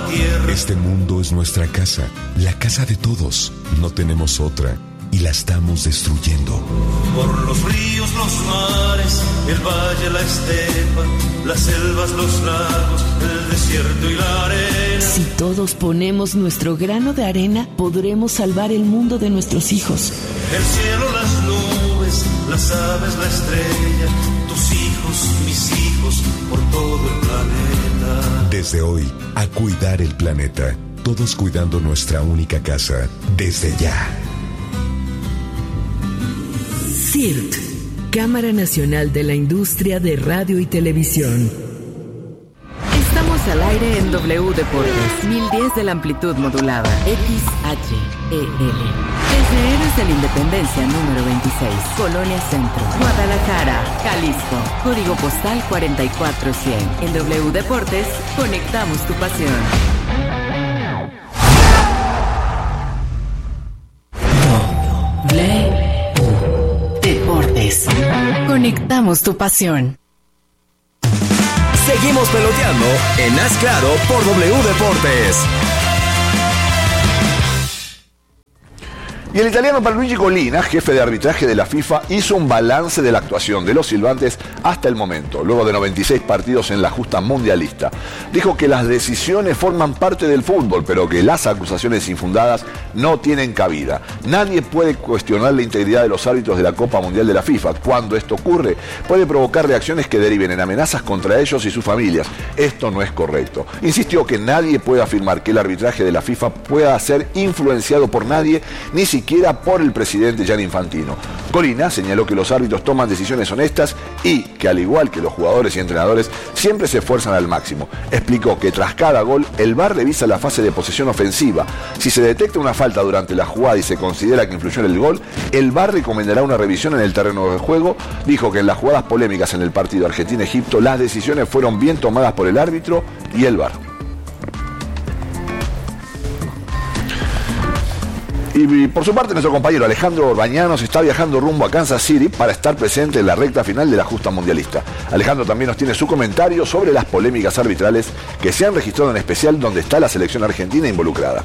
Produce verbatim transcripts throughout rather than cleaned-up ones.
tierra. Este mundo es nuestra casa, la casa de todos. No tenemos otra y la estamos destruyendo. Por los ríos, los mares, el valle, la estepa, las selvas, los lagos, el desierto y la arena. Si todos ponemos nuestro grano de arena, podremos salvar el mundo de nuestros hijos. El cielo, las nubes, las aves, la estrella, tus hijos, mis hijos, por todo el planeta. Desde hoy, a cuidar el planeta. Todos cuidando nuestra única casa. Desde ya. C I R T, Cámara Nacional de la Industria de Radio y Televisión. Estamos al aire en W Deportes, mil diez de la amplitud modulada, X H E L. Desde Héroes de la Independencia número veintiséis, Colonia Centro, Guadalajara, Jalisco, código postal cuarenta y cuatro cien. En W Deportes, conectamos tu pasión. W Deportes. Conectamos tu pasión. Seguimos peloteando en Haz Claro por W Deportes. Y el italiano Pierluigi Collina, jefe de arbitraje de la FIFA, hizo un balance de la actuación de los silbantes hasta el momento, luego de noventa y seis partidos en la justa mundialista. Dijo que las decisiones forman parte del fútbol, pero que las acusaciones infundadas no tienen cabida. Nadie puede cuestionar la integridad de los árbitros de la Copa Mundial de la FIFA. Cuando esto ocurre, puede provocar reacciones que deriven en amenazas contra ellos y sus familias. Esto no es correcto. Insistió que nadie puede afirmar que el arbitraje de la FIFA pueda ser influenciado por nadie, ni siquiera siquiera por el presidente Gianni Infantino. Collina señaló que los árbitros toman decisiones honestas y que, al igual que los jugadores y entrenadores, siempre se esfuerzan al máximo. Explicó que tras cada gol, el V A R revisa la fase de posesión ofensiva. Si se detecta una falta durante la jugada y se considera que influyó en el gol, el V A R recomendará una revisión en el terreno de juego. Dijo que en las jugadas polémicas en el partido Argentina-Egipto, las decisiones fueron bien tomadas por el árbitro y el V A R. Y por su parte, nuestro compañero Alejandro Orbañanos está viajando rumbo a Kansas City para estar presente en la recta final de la justa mundialista. Alejandro también nos tiene su comentario sobre las polémicas arbitrales que se han registrado, en especial donde está la selección argentina involucrada.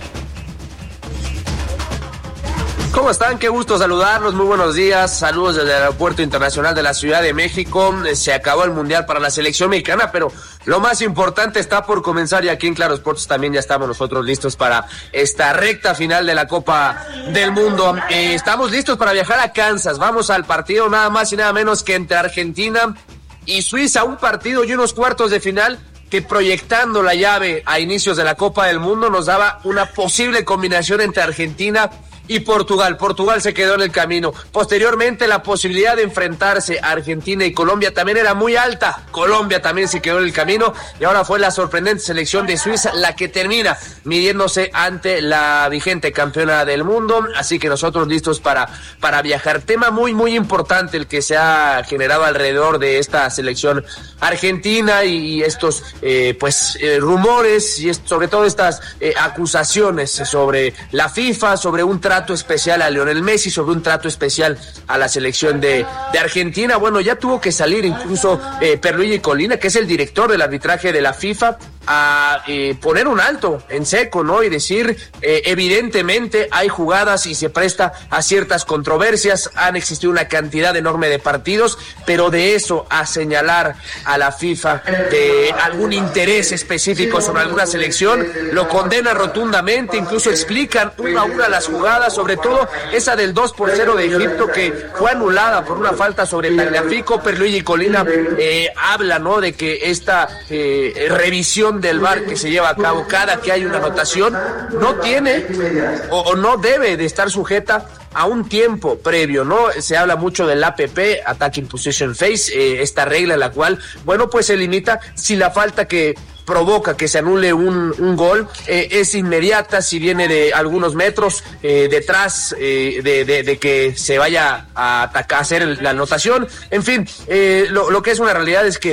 ¿Cómo están? Qué gusto saludarlos, muy buenos días, saludos desde el Aeropuerto Internacional de la Ciudad de México. Se acabó el Mundial para la selección mexicana, pero lo más importante está por comenzar y aquí en Claro Sports también ya estamos nosotros listos para esta recta final de la Copa del Mundo. Eh, estamos listos para viajar a Kansas, vamos al partido nada más y nada menos que entre Argentina y Suiza, un partido y unos cuartos de final que, proyectando la llave a inicios de la Copa del Mundo, nos daba una posible combinación entre Argentina y Portugal. Portugal se quedó en el camino. Posteriormente, la posibilidad de enfrentarse a Argentina y Colombia también era muy alta. Colombia también se quedó en el camino y ahora fue la sorprendente selección de Suiza la que termina midiéndose ante la vigente campeona del mundo. Así que nosotros listos para, para viajar. Tema muy, muy importante el que se ha generado alrededor de esta selección argentina y estos eh, pues eh, rumores y est- sobre todo estas eh, acusaciones sobre la FIFA, sobre un trato especial a Lionel Messi, sobre un trato especial a la selección de, de Argentina. Bueno, ya tuvo que salir incluso eh, Pierluigi Collina, que es el director del arbitraje de la FIFA, a eh, poner un alto en seco, ¿no? Y decir, eh, evidentemente hay jugadas y se presta a ciertas controversias, han existido una cantidad enorme de partidos, pero de eso a señalar a la FIFA de algún interés específico sobre alguna selección, lo condena rotundamente, incluso explican una a una las jugadas, sobre todo esa del dos por cero de Egipto que fue anulada por una falta sobre Tagliafico. Pierluigi Collina eh, habla, ¿no?, de que esta eh, revisión del V A R que se lleva a cabo cada que hay una anotación no tiene o, o no debe de estar sujeta a un tiempo previo, ¿no? Se habla mucho del A P P, Attacking Position Phase, eh, esta regla en la cual, bueno, pues se limita si la falta que provoca que se anule un, un gol eh, es inmediata, si viene de algunos metros eh, detrás eh, de, de, de que se vaya a atacar, a hacer el, la anotación. En fin, eh, lo, lo que es una realidad es que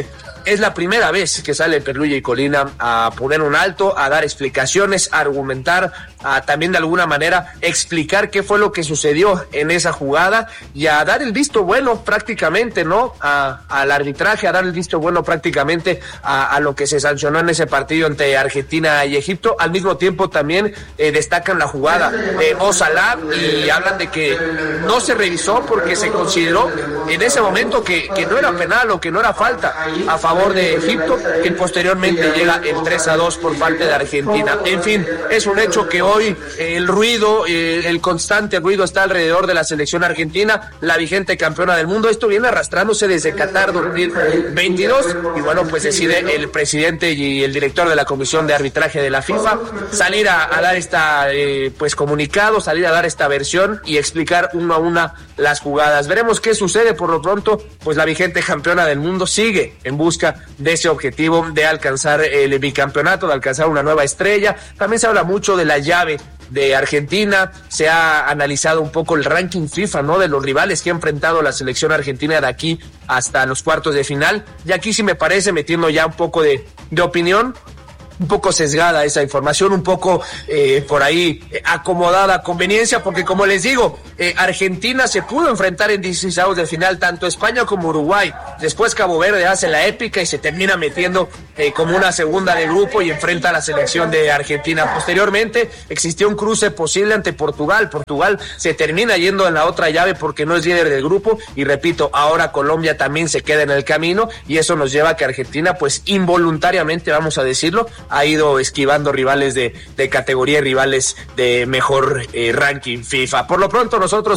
es la primera vez que sale Pierluigi Collina a poner un alto, a dar explicaciones, a argumentar, a también de alguna manera explicar qué fue lo que sucedió en esa jugada y a dar el visto bueno prácticamente, ¿no? A, al arbitraje, a dar el visto bueno prácticamente a, a lo que se sancionó en ese partido entre Argentina y Egipto. Al mismo tiempo también eh, destacan la jugada de Mo Salah y hablan de que no se revisó porque se consideró en ese momento que, que no era penal o que no era falta a favor de Egipto, que posteriormente llega el tres a dos por parte de Argentina. En fin, es un hecho que hoy eh, el ruido, eh, el constante ruido está alrededor de la selección argentina, la vigente campeona del mundo. Esto viene arrastrándose desde Qatar dos mil veintidós y bueno, pues decide el presidente y el director de la Comisión de Arbitraje de la FIFA salir a, a dar esta eh, pues comunicado, salir a dar esta versión y explicar uno a una las jugadas. Veremos qué sucede. Por lo pronto, pues la vigente campeona del mundo sigue en busca de ese objetivo de alcanzar el bicampeonato, de alcanzar una nueva estrella. También se habla mucho de la llave de Argentina, se ha analizado un poco el ranking FIFA, ¿no? De los rivales que ha enfrentado la selección argentina de aquí hasta los cuartos de final. Y aquí sí me parece, metiendo ya un poco de, de opinión, un poco sesgada esa información, un poco eh, por ahí eh, acomodada a conveniencia, porque como les digo, eh, Argentina se pudo enfrentar en dieciséis de final tanto España como Uruguay. Después Cabo Verde hace la épica y se termina metiendo eh, como una segunda de grupo y enfrenta a la selección de Argentina. Posteriormente existió un cruce posible ante Portugal. Portugal se termina yendo en la otra llave porque no es líder del grupo y repito, ahora Colombia también se queda en el camino y eso nos lleva a que Argentina pues involuntariamente, vamos a decirlo, ha ido esquivando rivales de, de categoría y rivales de mejor eh, ranking FIFA. Por lo pronto nosotros